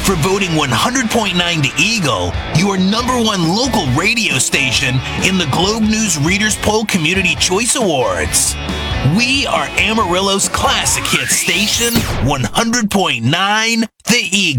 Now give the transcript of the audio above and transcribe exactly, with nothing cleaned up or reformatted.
for voting one hundred point nine to Eagle, your number one local radio station in the Globe News Readers Poll Community Choice Awards. We are Amarillo's classic hit station, one hundred point nine The Eagle.